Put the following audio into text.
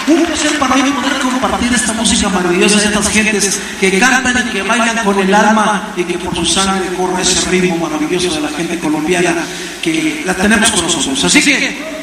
Un placer para mí poder compartir esta música maravillosa de estas gentes que cantan y que bailan con el alma y que por su sangre corre ese ritmo maravilloso de la gente colombiana que la tenemos con nosotros. Así que